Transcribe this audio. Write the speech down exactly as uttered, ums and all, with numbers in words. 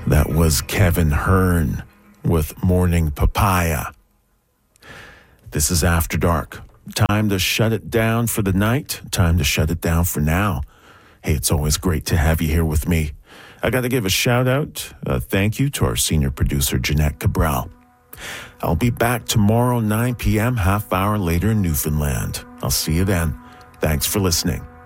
That was Kevin Hearn with Morning Papaya. This is After Dark. Time to shut it down for the night. Time to shut it down for now. Hey, it's always great to have you here with me. I got to give a shout out, a thank you to our senior producer, Jeanette Cabral. I'll be back tomorrow, nine p.m., half hour later in Newfoundland. I'll see you then. Thanks for listening.